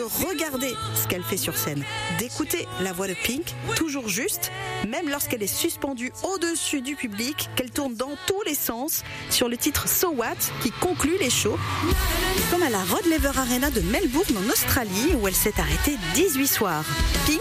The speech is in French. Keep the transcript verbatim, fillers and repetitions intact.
regarder ce qu'elle fait sur scène, d'écouter la voix de Pink, toujours juste, même lorsqu'elle est suspendue au-dessus du public, qu'elle tourne dans tous les sens, sur le titre So What, qui conclut les shows, comme à la Rod Laver Arena de Melbourne en Australie, où elle s'est arrêtée dix-huit soirs. Pink